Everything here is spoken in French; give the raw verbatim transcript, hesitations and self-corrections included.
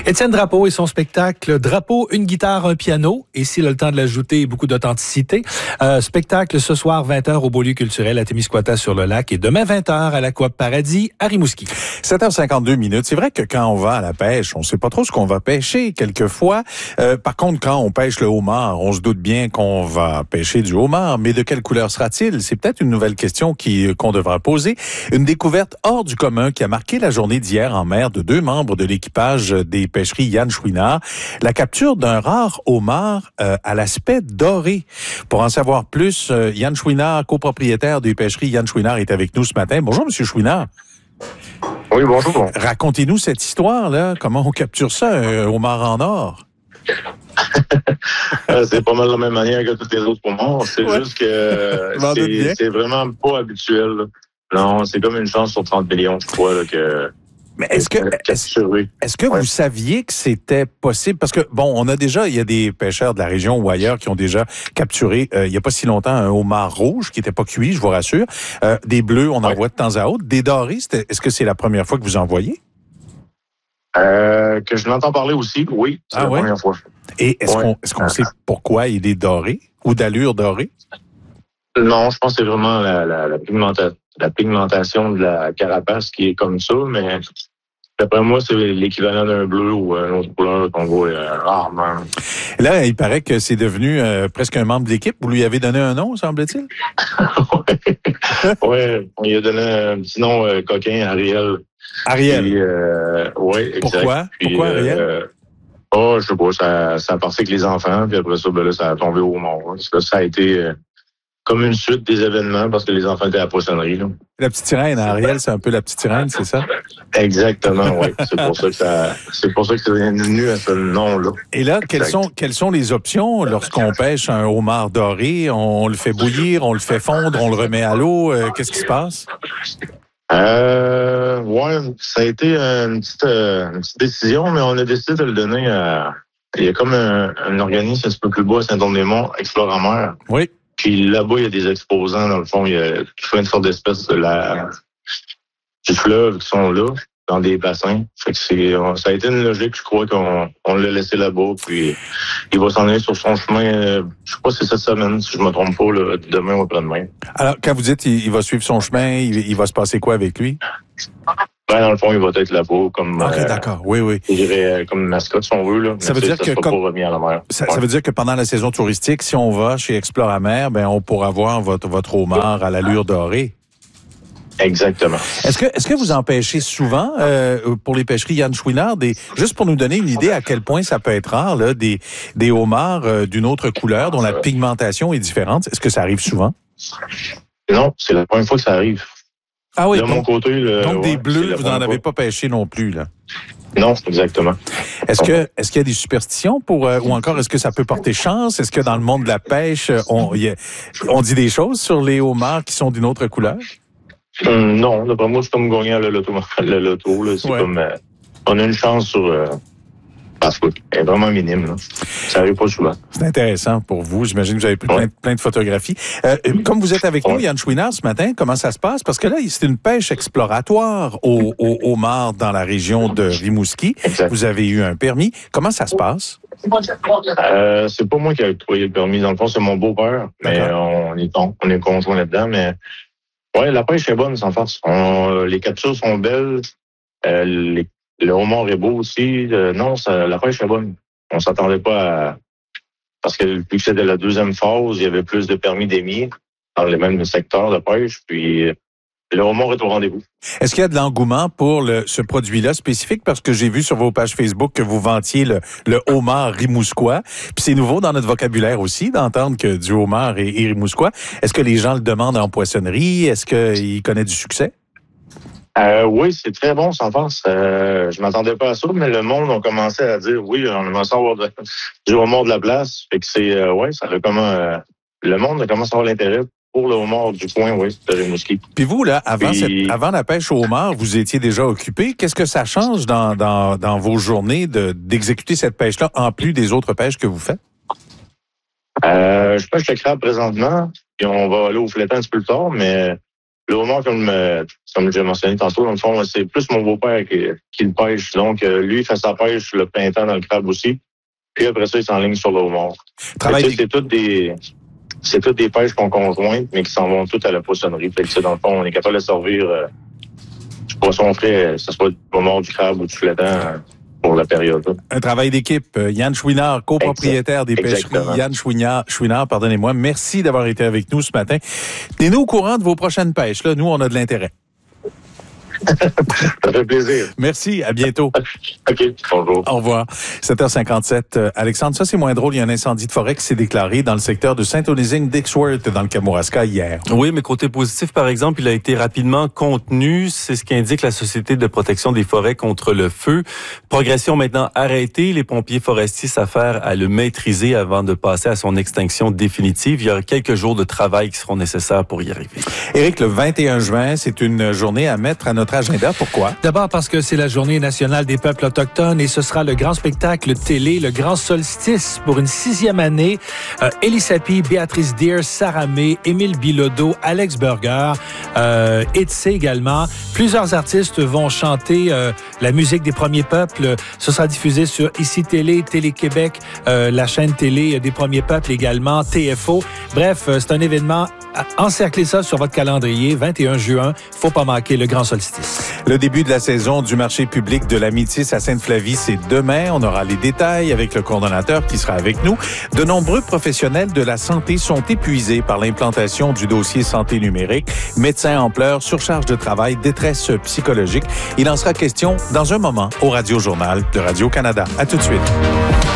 Étienne Drapeau et son spectacle Drapeau, une guitare, un piano. Et s'il a le temps de l'ajouter, beaucoup d'authenticité. Euh, spectacle ce soir, vingt heures au Beaulieu culturel à Témiscouata-sur-le-Lac et demain vingt heures à la Coop Paradis à Rimouski. sept heures cinquante-deux minutes. C'est vrai que quand on va à la pêche, on sait pas trop ce qu'on va pêcher quelquefois. Euh, par contre, quand on pêche le homard, on se doute bien qu'on va pêcher du homard. Mais de quelle couleur sera-t-il? C'est peut-être une nouvelle question qui, qu'on devra poser. Une découverte hors du commun qui a marqué la journée d'hier en mer de deux membres de l'équipage des pêcheries Yann Chouinard. La capture d'un rare homard euh, à l'aspect doré. Pour en savoir plus, euh, Yann Chouinard, copropriétaire des pêcheries Yann Chouinard, est avec nous ce matin. Bonjour, Monsieur Chouinard. Oui, bonjour. Racontez-nous cette histoire-là. Comment on capture ça, un homard en or? C'est pas mal de la même manière que tous les autres homards. C'est ouais. juste que c'est, c'est vraiment pas habituel. Là. Non, c'est comme une chance sur trente millions, je crois, là, que... Mais est-ce que est-ce, est-ce que ouais. vous saviez que c'était possible? Parce que, bon, on a déjà, il y a des pêcheurs de la région ou ailleurs qui ont déjà capturé, euh, il y a pas si longtemps, un homard rouge qui était pas cuit, je vous rassure. Euh, des bleus, on en ouais. voit de temps à autre. Des dorés, c'était, est-ce que c'est la première fois que vous en voyez? Euh, que je l'entends parler aussi, oui, c'est ah la ouais? première fois. Et est-ce ouais. qu'on, est-ce qu'on euh, sait pourquoi il est doré ou d'allure dorée? Non, je pense que c'est vraiment la, la, la, pigmenta- la pigmentation de la carapace qui est comme ça, mais d'après moi, c'est l'équivalent d'un bleu ou une autre couleur qu'on voit euh, rarement. Là, il paraît que c'est devenu euh, presque un membre de l'équipe. Vous lui avez donné un nom, semble-t-il? Oui, ouais, on lui a donné un petit nom euh, coquin, Ariel. Ariel? Puis, euh, oui, exact. Pourquoi? Puis, Pourquoi Ariel? Euh, oh, je sais pas, ça, ça a parti avec les enfants, puis après ça, ben là, ça a tombé au mort. Parce que ça a été... Euh, comme une suite des événements, parce que les enfants étaient à la poissonnerie. Là. La petite sirène, Ariel, c'est un peu la petite sirène, c'est ça? Exactement, oui. C'est pour ça que ça, c'est pour ça que c'est devenu à ce nom-là. Et là, quelles sont, quelles sont les options lorsqu'on pêche un homard doré? On le fait bouillir, on le fait fondre, on le remet à l'eau. Euh, qu'est-ce qui se passe? Euh, ouais, ça a été une petite, une petite décision, mais on a décidé de le donner à, il y a comme un, un organisme un petit peu plus bas à Saint-Domingue-des-Monts, Explore en mer. Oui. Puis là-bas, il y a des exposants, dans le fond, il y a tout une sorte d'espèce de la du fleuve qui sont là, dans des bassins. Fait que c'est, ça a été une logique, je crois qu'on on l'a laissé là-bas, puis il va s'en aller sur son chemin, je sais pas si c'est cette semaine, si je me trompe pas, là, demain ou après-demain. Alors, quand vous dites il, il va suivre son chemin, il, il va se passer quoi avec lui? Ben, dans le fond, il va être là-bas comme... OK, euh, d'accord. Oui, oui. Je dirais comme mascotte, si on veut, là. Ça veut dire ça que... Comme... Pas remis à la mer. Ça, ouais. ça veut dire que pendant la saison touristique, si on va chez Explore à mer, ben, on pourra voir votre, votre homard à l'allure dorée. Exactement. Est-ce que, est-ce que vous en pêchez souvent, euh, pour les pêcheries Yann Chouinard, des, juste pour nous donner une idée à quel point ça peut être rare, là, des, des homards euh, d'une autre couleur, dont la pigmentation est différente? Est-ce que ça arrive souvent? Non, c'est la première fois que ça arrive. Ah oui, de donc, mon côté, le, donc ouais, des bleus, vous n'en avez pas pêché non plus, là? Non, exactement. Est-ce que est-ce qu'il y a des superstitions pour euh, ou encore est-ce que ça peut porter chance? Est-ce que dans le monde de la pêche, on, y a, on dit des choses sur les homards qui sont d'une autre couleur? Hum, non, d'après moi, c'est comme gagner à le loto. Le loto, là, c'est ouais. comme euh, on a une chance sur euh, parce que elle est vraiment minime. Là. Ça arrive pas souvent. C'est intéressant pour vous. J'imagine que vous avez pris ouais. plein, plein de photographies. Euh, comme vous êtes avec ouais. nous, Yann Chouinard, ce matin, comment ça se passe? Parce que là, c'est une pêche exploratoire au, au homard dans la région de Rimouski. Exact. Vous avez eu un permis. Comment ça se passe? Euh, c'est pas moi qui ai octroyé le permis. Dans le fond, c'est mon beau-père. Mais on est on est conjoint là-dedans. Mais ouais, la pêche est bonne, sans force. On, les captures sont belles. Euh, les Le homard est beau aussi. Euh, non, ça, la pêche est bonne. On s'attendait pas à... Parce que vu que c'était la deuxième phase, il y avait plus de permis d'émis dans les mêmes secteurs de pêche. Puis le homard est au rendez-vous. Est-ce qu'il y a de l'engouement pour le, ce produit-là spécifique? Parce que j'ai vu sur vos pages Facebook que vous vantiez le, le homard rimousquois. Puis c'est nouveau dans notre vocabulaire aussi d'entendre que du homard est, est rimousquois. Est-ce que les gens le demandent en poissonnerie? Est-ce qu'il connaît du succès? Euh, oui, c'est très bon, sans force. Euh, je m'attendais pas à ça, mais le monde a commencé à dire oui, on aimerait ça avoir de, du homard de la place. Fait que c'est, euh, ouais, ça a comment, euh, le monde a commencé à avoir l'intérêt pour le homard du coin, oui, de Rimouski. Puis vous, là, avant, Puis... cette, avant la pêche au homard, vous étiez déjà occupé. Qu'est-ce que ça change dans, dans, dans vos journées de, d'exécuter cette pêche-là, en plus des autres pêches que vous faites? Euh, je pêche le crabe présentement, puis on va aller au flétan un petit peu plus tard, mais le homard, comme, euh, comme j'ai mentionné tantôt, dans le fond, c'est plus mon beau-père qui, qui le pêche. Donc, euh, lui, il fait sa pêche le printemps dans le crabe aussi. Puis après ça, il s'enligne sur le homard. Travail des... C'est toutes des... C'est toutes des pêches qu'on conjointe, mais qui s'en vont toutes à la poissonnerie. Fait que, dans le fond, on est capable de servir euh, du poisson frais, que ce soit du homard, du crabe ou du flétan, euh, pour la période. Là. Un travail d'équipe. Yann Chouinard, copropriétaire des Exactement. pêcheries. Yann Chouinard, Chouinard, pardonnez-moi. Merci d'avoir été avec nous ce matin. Tenez-nous au courant de vos prochaines pêches. Là, nous, on a de l'intérêt. Ça fait plaisir. Merci. À bientôt. OK. Bonjour. Au revoir. sept heures cinquante-sept. Euh, Alexandre, ça, c'est moins drôle. Il y a un incendie de forêt qui s'est déclaré dans le secteur de Saint-Onésime-Dixworth, dans le Kamouraska, hier. Oui, mais côté positif, par exemple, il a été rapidement contenu. C'est ce qu'indique la Société de protection des forêts contre le feu. Progression maintenant arrêtée. Les pompiers forestiers s'affairent à le maîtriser avant de passer à son extinction définitive. Il y aura quelques jours de travail qui seront nécessaires pour y arriver. Éric, le vingt et un juin, c'est une journée à mettre à notre agenda. Pourquoi? D'abord parce que c'est la journée nationale des peuples autochtones et ce sera le grand spectacle télé, le grand solstice pour une sixième année. Euh, Élie Sapi, Béatrice Deer, Sarah May, Émile Bilodeau, Alex Burger, euh, Etsé également. Plusieurs artistes vont chanter euh, la musique des premiers peuples. Ce sera diffusé sur Ici Télé, Télé-Québec, euh, la chaîne télé des premiers peuples également, T F O. Bref, euh, c'est un événement. Encerclez ça sur votre calendrier, vingt et un juin. Faut pas manquer le grand solstice. Le début de la saison du marché public de la Métis à Sainte-Flavie, c'est demain. On aura les détails avec le coordonnateur qui sera avec nous. De nombreux professionnels de la santé sont épuisés par l'implantation du dossier santé numérique. Médecins en pleurs, surcharge de travail, détresse psychologique. Il en sera question dans un moment au Radio Journal de Radio-Canada. À tout de suite.